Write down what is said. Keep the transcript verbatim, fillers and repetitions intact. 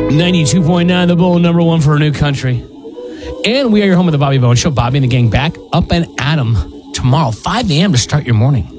ninety-two point nine, The Bull, number one for a new country. And we are your home of the Bobby Bones Show. Bobby and the gang back up and at 'em tomorrow, five a.m. to start your morning.